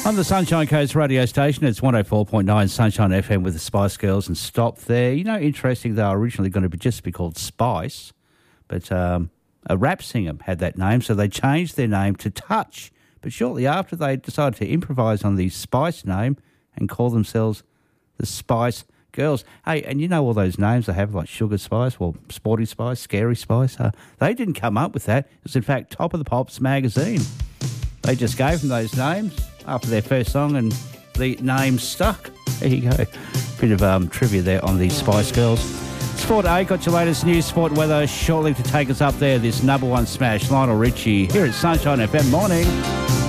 On the Sunshine Coast radio station, it's 104.9 Sunshine FM with the Spice Girls and Stop There. You know, interesting, they were originally going to just be called Spice, but a rap singer had that name, so they changed their name to Touch. But shortly after, they decided to improvise on the Spice name and call themselves the Spice Girls. Hey, and you know all those names they have, like Sugar Spice, well, Sporty Spice, Scary Spice? They didn't come up with that. It was, in fact, Top of the Pops magazine. They just gave them those names after their first song, and the name stuck. There you go. Bit of trivia there on the Spice Girls. Sport 8 got your latest news, sport weather shortly to take us up there. This number one smash, Lionel Richie, here at Sunshine FM. Morning.